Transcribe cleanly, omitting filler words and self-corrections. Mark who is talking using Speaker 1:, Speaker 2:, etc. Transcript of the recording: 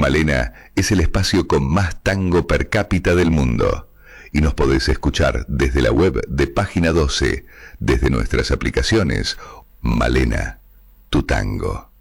Speaker 1: Malena es el espacio con más tango per cápita del mundo. Y nos podés escuchar desde la web de Página 12, desde nuestras aplicaciones. Malena, tu tango.